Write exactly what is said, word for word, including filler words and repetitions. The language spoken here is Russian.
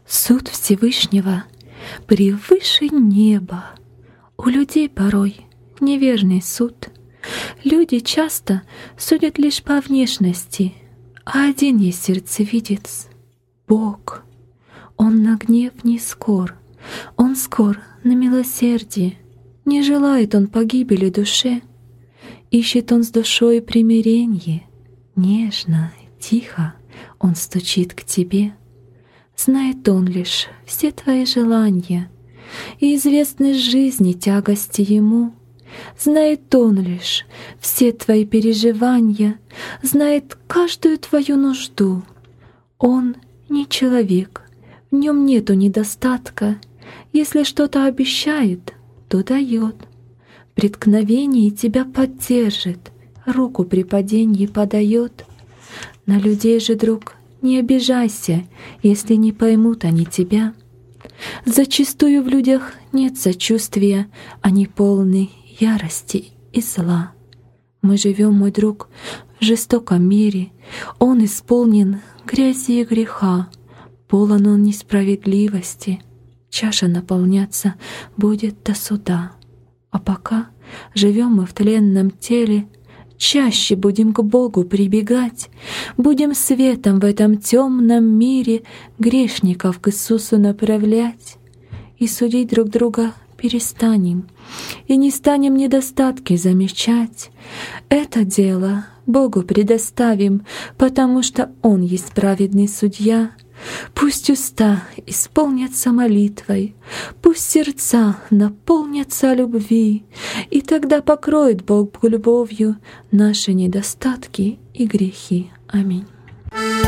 Суд Всевышнего превыше неба. У людей порой неверный суд. Люди часто судят лишь по внешности, а один есть сердцевидец — Бог. Он на гнев не скор, Он скор на милосердие. Не желает Он погибели душе, ищет Он с душой примиренье. Нежно, тихо Он стучит к тебе. Знает Он лишь все твои желания, и известны жизни тягости Ему. Знает Он лишь все твои переживания, знает каждую твою нужду. Он не человек, в нем нету недостатка. Если что-то обещает, то дает. В преткновении тебя поддержит, руку при падении подает. На людей же, друг, не обижайся, если не поймут они тебя. Зачастую в людях нет сочувствия, они полны ярости и зла. Мы живем, мой друг, в жестоком мире, он исполнен грязи и греха, полон он несправедливости, чаша наполняться будет до суда. А пока живем мы в тленном теле, чаще будем к Богу прибегать, будем светом в этом темном мире грешников к Иисусу направлять. И судить друг друга перестанем, и не станем недостатки замечать. Это дело Богу предоставим, потому что Он есть праведный судья. Пусть уста исполнятся молитвой, пусть сердца наполнятся любви, и тогда покроет Бог любовью наши недостатки и грехи. Аминь.